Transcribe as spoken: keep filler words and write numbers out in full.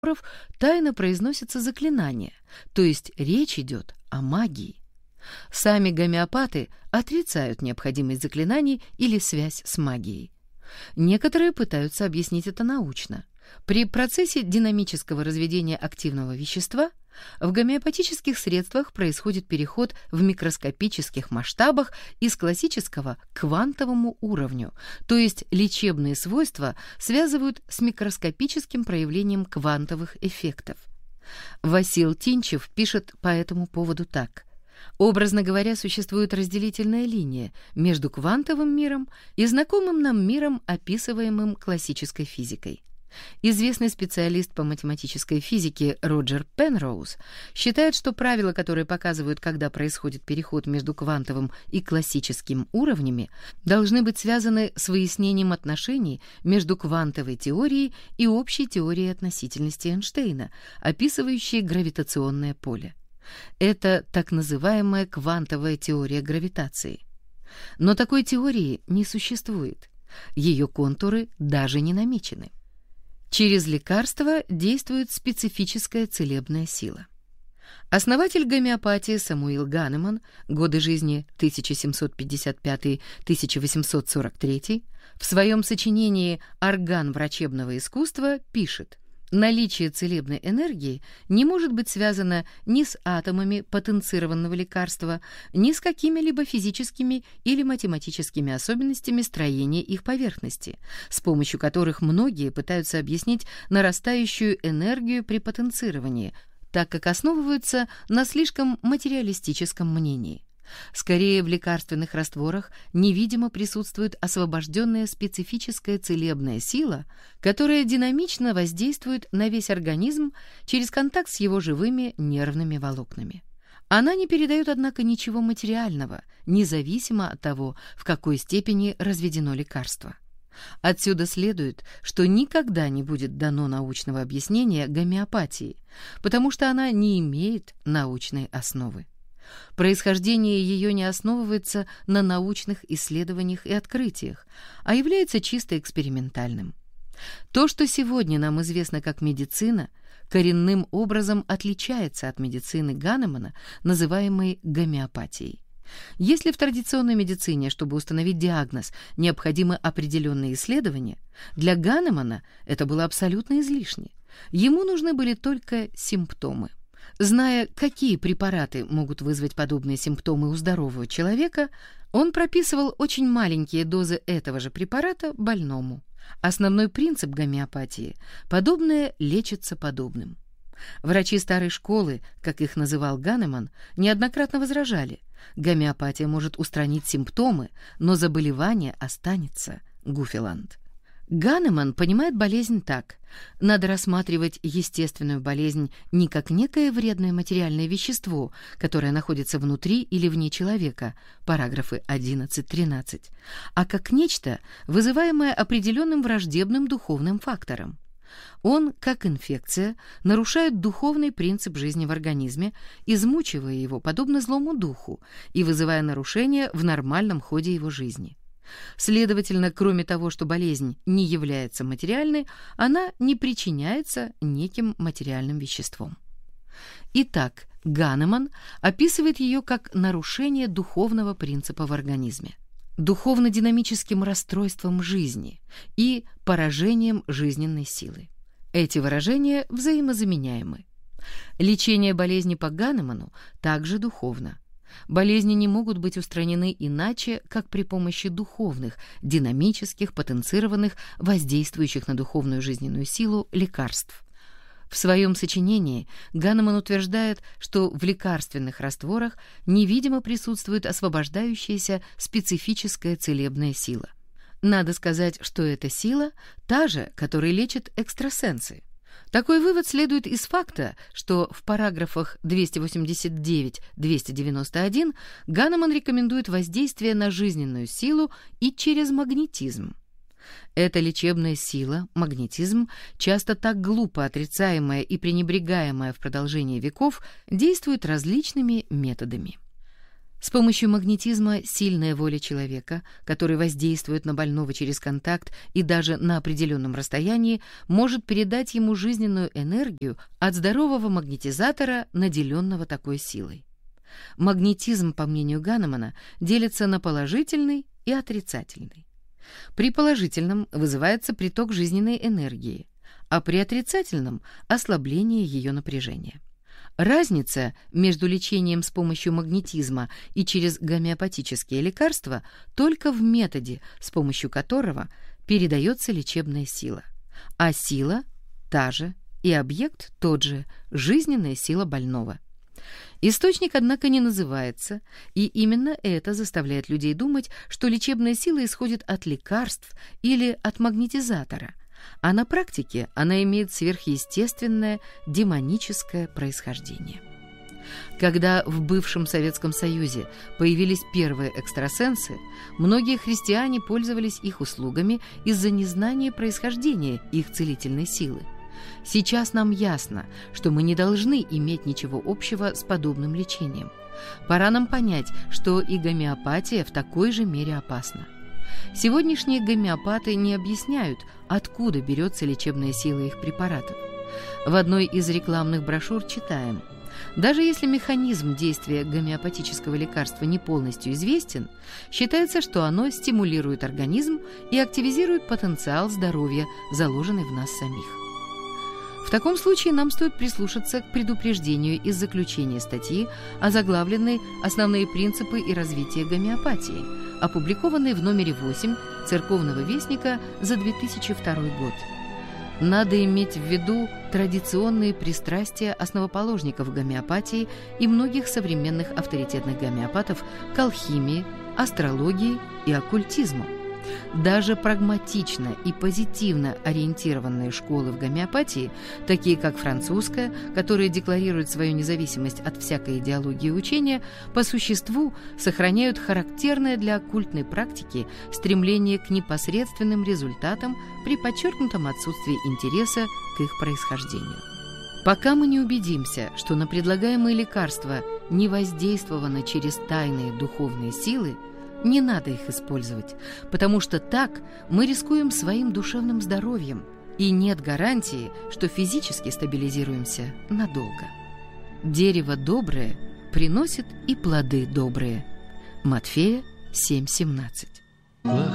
тайно произносятся заклинания, то есть речь идет о магии. Сами гомеопаты отрицают необходимость заклинаний или связь с магией. Некоторые пытаются объяснить это научно. При процессе динамического разведения активного вещества в гомеопатических средствах происходит переход в микроскопических масштабах из классического к квантовому уровню, то есть лечебные свойства связывают с микроскопическим проявлением квантовых эффектов. Васил Тинчев пишет по этому поводу так. Образно говоря, существует разделительная линия между квантовым миром и знакомым нам миром, описываемым классической физикой. Известный специалист по математической физике Роджер Пенроуз считает, что правила, которые показывают, когда происходит переход между квантовым и классическим уровнями, должны быть связаны с выяснением отношений между квантовой теорией и общей теорией относительности Эйнштейна, описывающей гравитационное поле. Это так называемая квантовая теория гравитации. Но такой теории не существует. Ее контуры даже не намечены. Через лекарство действует специфическая целебная сила. Основатель гомеопатии Самуил Ганеман, годы жизни тысяча семьсот пятьдесят пятый — тысяча восемьсот сорок третий, в своем сочинении «Орган врачебного искусства» пишет: наличие целебной энергии не может быть связано ни с атомами потенцированного лекарства, ни с какими-либо физическими или математическими особенностями строения их поверхности, с помощью которых многие пытаются объяснить нарастающую энергию при потенцировании, так как основываются на слишком материалистическом мнении. Скорее, в лекарственных растворах невидимо присутствует освобожденная специфическая целебная сила, которая динамично воздействует на весь организм через контакт с его живыми нервными волокнами. Она не передает, однако, ничего материального, независимо от того, в какой степени разведено лекарство. Отсюда следует, что никогда не будет дано научного объяснения гомеопатии, потому что она не имеет научной основы. Происхождение ее не основывается на научных исследованиях и открытиях, а является чисто экспериментальным. То, что сегодня нам известно как медицина, коренным образом отличается от медицины Ганемана, называемой гомеопатией. Если в традиционной медицине, чтобы установить диагноз, необходимы определенные исследования, для Ганемана это было абсолютно излишне. Ему нужны были только симптомы. Зная, какие препараты могут вызвать подобные симптомы у здорового человека, он прописывал очень маленькие дозы этого же препарата больному. Основной принцип гомеопатии – подобное лечится подобным. Врачи старой школы, как их называл Ганеман, неоднократно возражали: гомеопатия может устранить симптомы, но заболевание останется. Гуфиланд. Ганеман понимает болезнь так: надо рассматривать естественную болезнь не как некое вредное материальное вещество, которое находится внутри или вне человека, параграфы одиннадцать-тринадцать, а как нечто, вызываемое определенным враждебным духовным фактором. Он, как инфекция, нарушает духовный принцип жизни в организме, измучивая его подобно злому духу и вызывая нарушения в нормальном ходе его жизни. Следовательно, кроме того, что болезнь не является материальной, она не причиняется неким материальным веществом. Итак, Ганеман описывает ее как нарушение духовного принципа в организме, духовно-динамическим расстройством жизни и поражением жизненной силы. Эти выражения взаимозаменяемы. Лечение болезни по Ганеману также духовно. Болезни не могут быть устранены иначе, как при помощи духовных, динамических, потенцированных, воздействующих на духовную жизненную силу лекарств. В своем сочинении Ганеман утверждает, что в лекарственных растворах невидимо присутствует освобождающаяся специфическая целебная сила. Надо сказать, что эта сила та же, которой лечат экстрасенсы. Такой вывод следует из факта, что в параграфах двести восемьдесят девять — двести девяносто один Ганеман рекомендует воздействие на жизненную силу и через магнетизм. Эта лечебная сила, магнетизм, часто так глупо отрицаемая и пренебрегаемая в продолжении веков, действует различными методами. С помощью магнетизма сильная воля человека, который воздействует на больного через контакт и даже на определенном расстоянии, может передать ему жизненную энергию от здорового магнетизатора, наделенного такой силой. Магнетизм, по мнению Ганемана, делится на положительный и отрицательный. При положительном вызывается приток жизненной энергии, а при отрицательном – ослабление ее напряжения. Разница между лечением с помощью магнетизма и через гомеопатические лекарства только в методе, с помощью которого передается лечебная сила. А сила та же и объект тот же – жизненная сила больного. Источник, однако, не называется, и именно это заставляет людей думать, что лечебная сила исходит от лекарств или от магнетизатора, а на практике она имеет сверхъестественное демоническое происхождение. Когда в бывшем Советском Союзе появились первые экстрасенсы, многие христиане пользовались их услугами из-за незнания происхождения их целительной силы. Сейчас нам ясно, что мы не должны иметь ничего общего с подобным лечением. Пора нам понять, что и гомеопатия в такой же мере опасна. Сегодняшние гомеопаты не объясняют, откуда берется лечебная сила их препаратов. В одной из рекламных брошюр читаем: даже если механизм действия гомеопатического лекарства не полностью известен, считается, что оно стимулирует организм и активизирует потенциал здоровья, заложенный в нас самих. В таком случае нам стоит прислушаться к предупреждению из заключения статьи, озаглавленной «Основные принципы и развитие гомеопатии», опубликованной в номере восемь Церковного вестника за две тысячи второй год. Надо иметь в виду традиционные пристрастия основоположников гомеопатии и многих современных авторитетных гомеопатов к алхимии, астрологии и оккультизму. Даже прагматично и позитивно ориентированные школы в гомеопатии, такие как французская, которая декларирует свою независимость от всякой идеологии и учения, по существу сохраняют характерное для оккультной практики стремление к непосредственным результатам при подчеркнутом отсутствии интереса к их происхождению. Пока мы не убедимся, что на предлагаемые лекарства не воздействовано через тайные духовные силы, не надо их использовать, потому что так мы рискуем своим душевным здоровьем, и нет гарантии, что физически стабилизируемся надолго. Дерево доброе приносит и плоды добрые. Матфея семь семнадцать.